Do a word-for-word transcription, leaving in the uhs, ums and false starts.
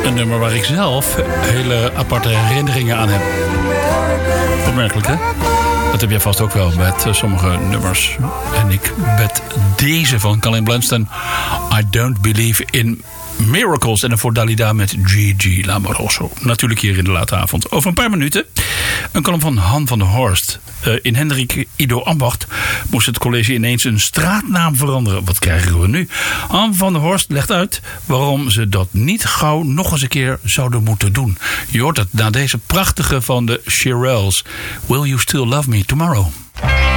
Een nummer waar ik zelf hele aparte herinneringen aan heb. Opmerkelijk, hè? Dat heb jij vast ook wel met sommige nummers. En ik met deze van Colin Blunstone. I Don't Believe in Miracles. En dan voor Dalida met Gigi Lamoroso. Natuurlijk hier in de late avond. Over een paar minuten een column van Han van der Horst. Uh, in Hendrik Ido Ambacht moest het college ineens een straatnaam veranderen. Wat krijgen we nu? Han van der Horst legt uit waarom ze dat niet gauw nog eens een keer zouden moeten doen. Je hoort het na deze prachtige van de Shirelles. Will You Still Love Me Tomorrow?